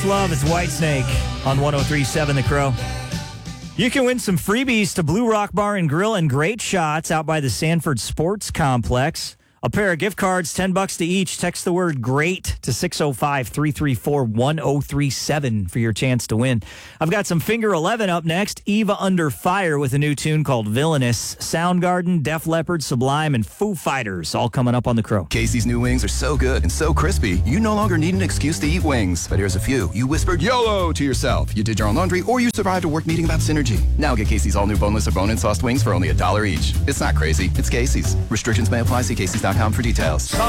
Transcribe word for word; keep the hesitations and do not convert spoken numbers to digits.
Love is Whitesnake on one oh three point seven The Crow. You can win some freebies to Blue Rock Bar and Grill and great shots out by the Sanford Sports Complex. A pair of gift cards, ten bucks to each. Text the word GREAT to six oh five, three three four, one oh three seven for your chance to win. I've got some Finger eleven up next. Eva Under Fire with a new tune called Villainous. Soundgarden, Def Leppard, Sublime, and Foo Fighters all coming up on The Crow. Casey's new wings are so good and so crispy, you no longer need an excuse to eat wings. But here's a few. You whispered YOLO to yourself. You did your own laundry, or you survived a work meeting about synergy. Now get Casey's all new boneless or bone-in sauced wings for only a dollar each. It's not crazy. It's Casey's. Restrictions may apply. See Casey's dot com for details.